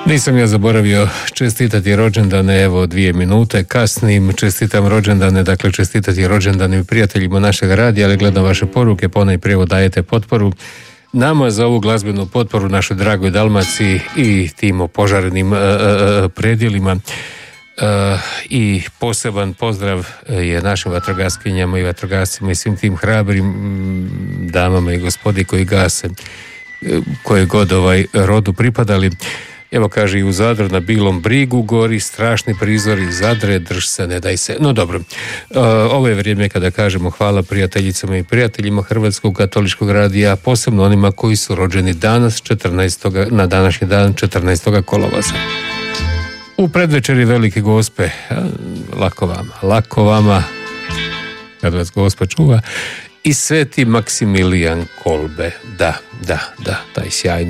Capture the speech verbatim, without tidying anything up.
Nisam ja zaboravio čestitati rođendane, evo dvije minute kasnim, čestitam rođendane, dakle čestitati rođendanim prijateljima našeg radija, ali gledam vaše poruke, ponajprije dajete potporu nama za ovu glazbenu potporu našoj dragoj Dalmaciji i tim opožarenim uh, uh, predjelima. Uh, I poseban pozdrav je našim vatrogaskinjama i vatrogascima i svim tim hrabrim mm, damama i gospodi koji gase, koje god ovaj rodu pripadali. Evo kaže i u Zadru na Bilom brigu gori strašni prizori, Zadre drž se, ne daj se. No dobro, uh, ovo je vrijeme kada kažemo hvala prijateljicama i prijateljima Hrvatskog katoličkog radija, posebno onima koji su rođeni danas četrnaestog na današnji dan četrnaestog kolovoza. U predvečeri Velike Gospe, lako vama, lako vama, kad vas Gospa čuva, i Sveti Maksimilijan Kolbe, da, da, da, taj sjajni